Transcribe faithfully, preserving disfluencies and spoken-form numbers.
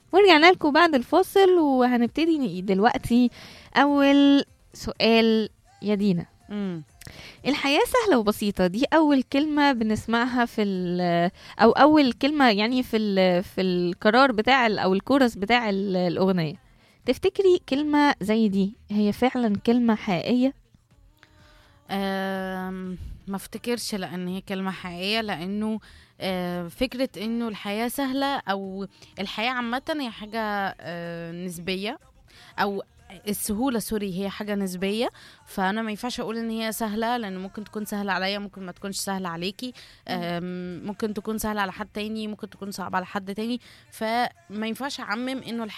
ورجعنا لكم بعد الفاصل وهنبتدي دلوقتي. أول سؤال يا دينا، امم الحياة سهلة وبسيطة دي أول كلمة بنسمعها في ال أو أول كلمة يعني في ال في القرار بتاع ال أو الكورس بتاع ال- الأغنية. تفتكري كلمة زي دي هي فعلا كلمة حقيقية؟ أم، ما افتكرش لان هي كلمة حقيقية، لانه آه، فكرة انه الحياة سهلة او الحياة عامة هي حاجة آه، نسبية، او السهولة سوري هي حاجة نسبية. فأنا ما ينفعش أقول إن هي سهلة، لأن ممكن تكون سهلة عليا، ممكن ما تكونش سهلة عليكي. مم. أم، ممكن تكون سهلة على حد تاني، ممكن تكون صعبة على حد تاني. فما ينفعش أعمم إنه